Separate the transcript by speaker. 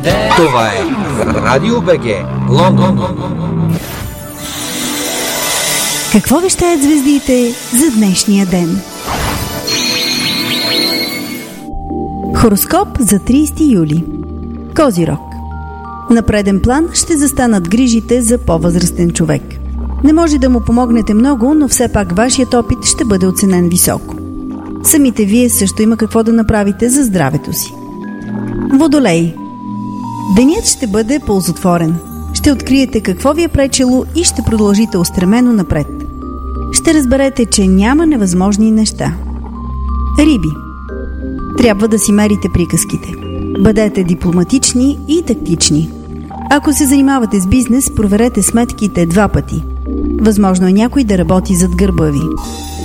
Speaker 1: Това е Радио БГ, Лондон.
Speaker 2: Какво вещаят звездите за днешния ден? Хороскоп за 30 юли. Козирог. На преден план ще застанат грижите за по-възрастен човек. Не може да му помогнете много, но все пак вашият опит ще бъде оценен високо. Самите вие също има какво да направите за здравето си. Водолей. Денят ще бъде ползотворен. Ще откриете какво ви е пречело и ще продължите устремено напред. Ще разберете, че няма невъзможни неща. Риби. Трябва да си мерите приказките. Бъдете дипломатични и тактични. Ако се занимавате с бизнес, проверете сметките 2 пъти. Възможно е някой да работи зад гърба ви.